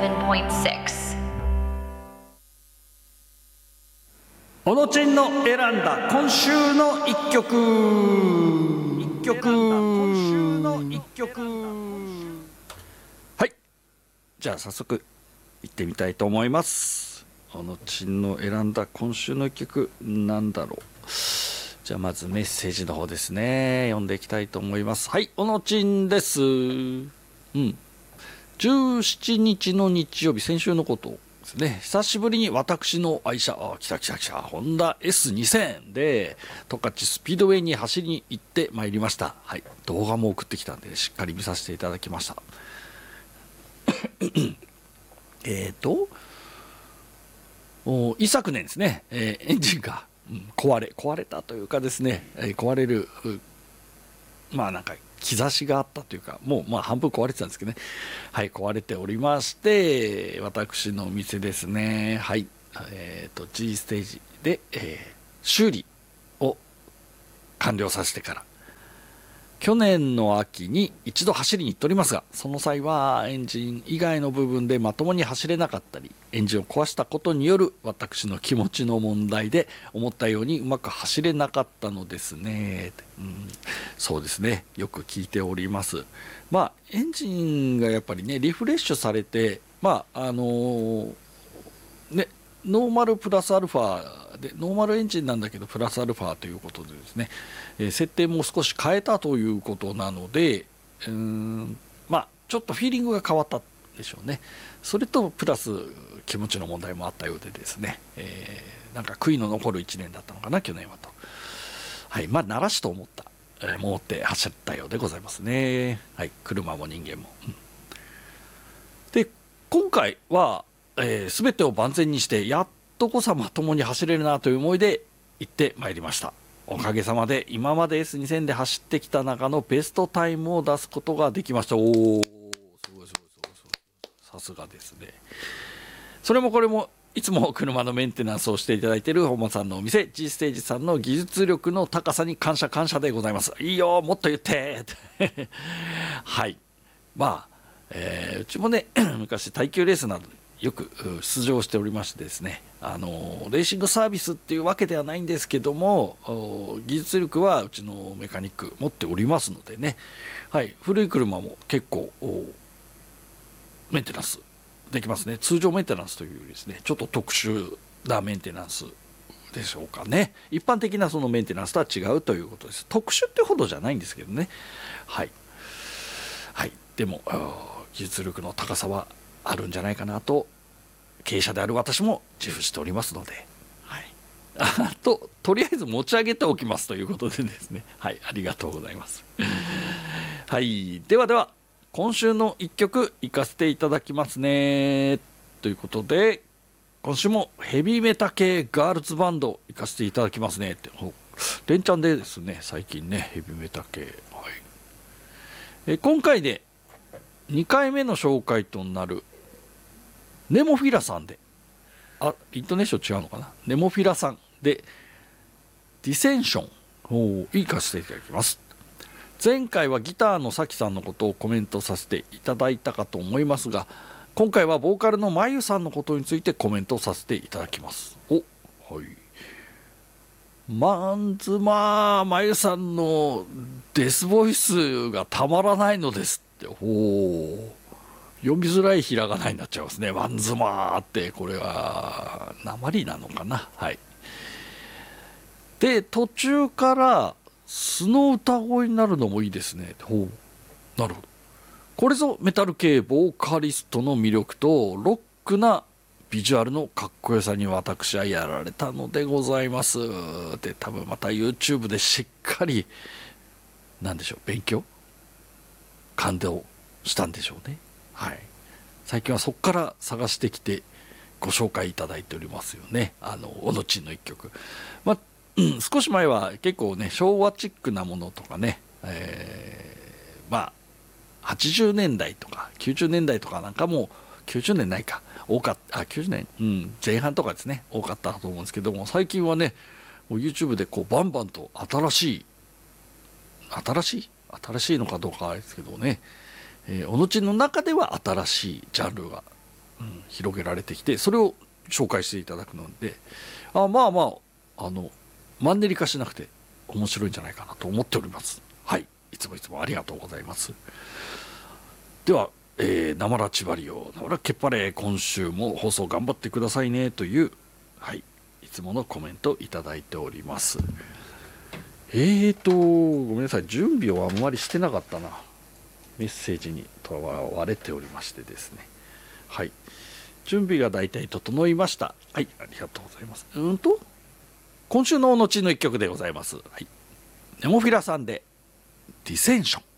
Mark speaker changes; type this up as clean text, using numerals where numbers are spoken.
Speaker 1: 87.6
Speaker 2: オノチンの選んだ今週の一曲はい、じゃあ早速行ってみたいと思います。オノチンの選んだ今週の一曲なんだろう。じゃあまずメッセージの方ですね、読んでいきたいと思います。はい、オノチンです。17日の日曜日、先週のことですね、久しぶりに私の愛車、来たホンダ S2000 で十勝スピードウェイに走りに行ってまいりました。はい、動画も送ってきたんでしっかり見させていただきました一昨年ですね、エンジンが、壊れたというかですね、壊れるなんか兆しがあったというか、もう半分壊れてたんですけどね、はい、壊れておりまして、私のお店ですね、はい、G ステージで、修理を完了させてから去年の秋に一度走りに行っておりますが、その際はエンジン以外の部分でまともに走れなかったり、エンジンを壊したことによる私の気持ちの問題で思ったようにうまく走れなかったのですね。そうですね、よく聞いております。エンジンがやっぱりねリフレッシュされて、ノーマルプラスアルファで、ノーマルエンジンなんだけどプラスアルファということでですね、設定も少し変えたということなので、ちょっとフィーリングが変わったでしょうね。それとプラス気持ちの問題もあったようでですね、なんか悔いの残る1年だったのかな去年はと。はい、慣らしと思って走ったようでございますね。はい、車も人間も。で今回は全てを万全にしてやっとこさまともに走れるなという思いで行ってまいりました。おかげさまで今まで S2000 で走ってきた中のベストタイムを出すことができました。すごいさすがですね。それもこれもいつも車のメンテナンスをしていただいている本間さんのお店 G ステージさんの技術力の高さに感謝でございます。いいよ、もっと言ってはい、うちもね昔耐久レースなどよく出場しておりましてですね、レーシングサービスっていうわけではないんですけども、技術力はうちのメカニック持っておりますのでね、はい、古い車も結構メンテナンスできますね。通常メンテナンスというよりですね、ちょっと特殊なメンテナンスでしょうかね。一般的なそのメンテナンスとは違うということです。特殊ってほどじゃないんですけどね。はい、でも技術力の高さはあるんじゃないかなと経営者である私も自負しておりますので、はい、とりあえず持ち上げておきますということでですね、はい、ありがとうございますはい、では今週の一曲いかせていただきますねということで、今週もヘビーメタ系ガールズバンドいかせていただきますねって、連チャンでですね最近ねヘビーメタ系、はい、今回で2回目の紹介となるネモフィラさんで、イントネーション違うのかな、ネモフィラさんでディセンションをいかせていただきます。前回はギターのさきさんのことをコメントさせていただいたかと思いますが、今回はボーカルのまゆさんのことについてコメントさせていただきます。はい、まゆさんのデスボイスがたまらないのですって。読みづらいひらがなになっちゃいますね。ワンズマーって、これは鉛なのかな。はい、で途中から素の歌声になるのもいいですね。なるほど、これぞメタル系ボーカリストの魅力とロックなビジュアルのかっこよさに私はやられたのでございます。で多分また YouTube でしっかり勉強感動したんでしょうね。はい、最近はそこから探してきてご紹介いただいておりますよね。オノチンの一曲、少し前は結構ね昭和チックなものとかね、80年代とか90年代とかなんかも90年ないか多かった90年、前半とかですね多かったと思うんですけども、最近はねもう YouTube でバンバンと新しいのかどうかあれですけどね、オノチンの中では新しいジャンルが広げられてきて、それを紹介していただくので、まあマンネリ化しなくて面白いんじゃないかなと思っております。はい、いつもありがとうございます。では、なまらちばりよなまらけっぱれ、今週も放送頑張ってくださいねという、はい、いつものコメントいただいております。ごめんなさい、準備をあんまりしてなかったな。メッセージにとらわれておりましてですね。はい、準備がだいたい整いました。はい、ありがとうございます。今週の後の一曲でございます。はい、ネモフィラさんでディセンション。